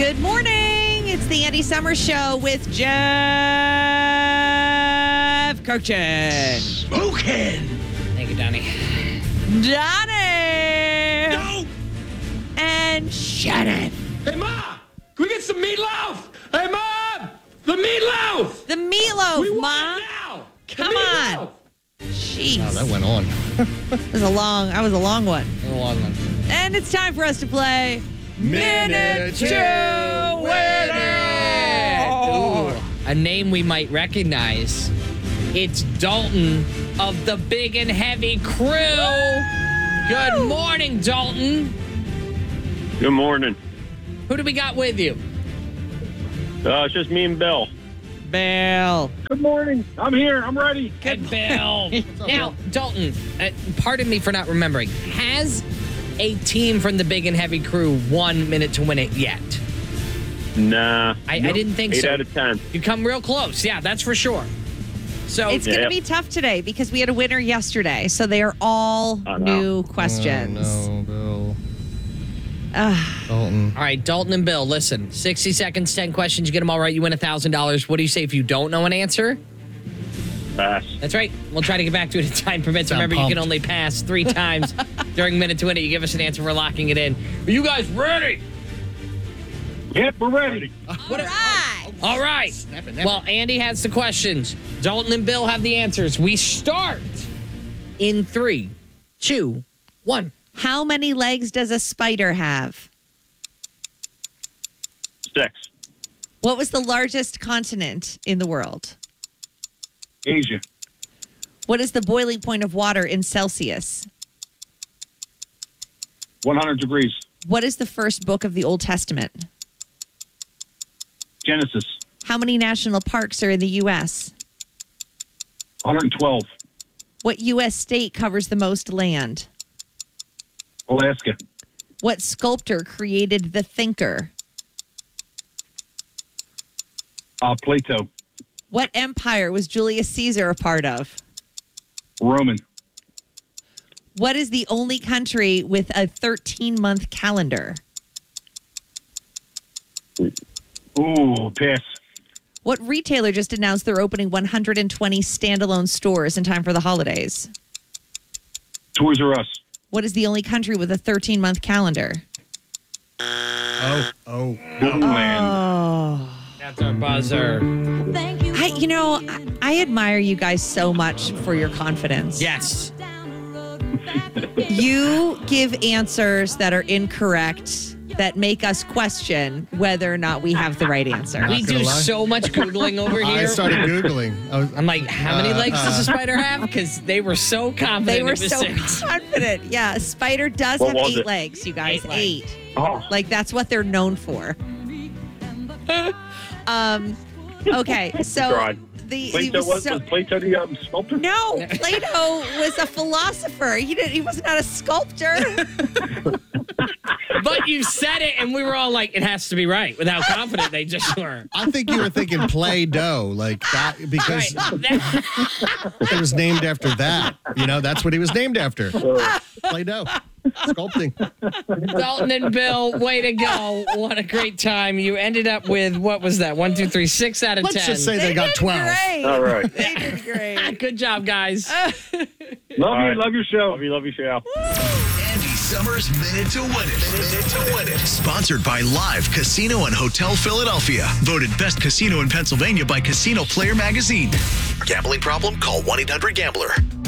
Good morning. It's the Andy Summers Show with Jeff Kirchen. Smoking. Thank you, Donnie. Donnie. No. And Shannon. Hey, Mom. Can we get some meatloaf? Hey, Mom. The meatloaf. The meatloaf, We want Mom. it now. Come on. Jeez. Oh, that went on. That was a long one. A long one. And it's time for us to play Minute to Win It. Ooh, a name we might recognize. It's Dalton of the Big and Heavy Crew. Good morning, Dalton. Good morning. Who do we got with you? It's just me and Bill. Bill. Good morning. I'm here. I'm ready. Good Bill. Now, Dalton, pardon me for not remembering. Has a team from the Big and Heavy Crew won Minute to Win It yet? Nah. I didn't think 8 so. 8 out of 10. You come real close. Yeah, that's for sure. So It's going to Yep. be tough today because we had a winner yesterday. So they are all new questions. No, Bill. Ah. Dalton. all right, Dalton and Bill, listen. 60 seconds, 10 questions. You get them all right, you win $1,000. What do you say if you don't know an answer? Pass. That's right. We'll try to get back to it if time permits. Sound Remember, you can pumped. only pass 3 times during Minute to Win It. You give us an answer, we're locking it in. Are you guys ready? Yep, we're ready. All right. All right. Well, Andy has the questions. Dalton and Bill have the answers. We start in 3, 2, 1. How many legs does a spider have? 6. What was the largest continent in the world? Asia. What is the boiling point of water in Celsius? 100 degrees. What is the first book of the Old Testament? Genesis. How many national parks are in the U.S.? 112. What U.S. state covers the most land? Alaska. What sculptor created the Thinker? Plato. What empire was Julius Caesar a part of? Roman. What is the only country with a 13-month calendar? Ooh, pass. What retailer just announced they're opening 120 standalone stores in time for the holidays? Toys R Us. What is the only country with a 13-month calendar? Oh. Disneyland. Oh. That's our buzzer. I admire you guys so much for your confidence. Yes. You give answers that are incorrect that make us question whether or not we have the right answer. We do gonna lie. so much Googling over I here. started Googling. I'm like, how many legs does a spider have? Because they were so confident They were it was so 6. confident. Yeah, a spider does What have was 8 it? legs, you guys. 8 legs. 8. Oh, Like, that's what they're known for. Okay, so tried. Plato was Plato the sculptor? No, Plato was a philosopher. He was not a sculptor. But you said it, and we were all like, it has to be right. With how confident they just were. I think you were thinking Play-Doh, like that, because Right. it was named after that. You know, that's what he was named after. Play-Doh. Sculpting. Dalton and Bill, way to go. What a great time. You ended up with, what was that? 1, 2, 3, 6 out of 10. Let's just say they got did 12. Great. All right. They did great. Good job, guys. Love you. Love your show. Love your show. Andy Summers Minute to Win It. Minute to Win It. Sponsored by Live Casino and Hotel Philadelphia. Voted best casino in Pennsylvania by Casino Player Magazine. Gambling problem? Call 1-800-GAMBLER.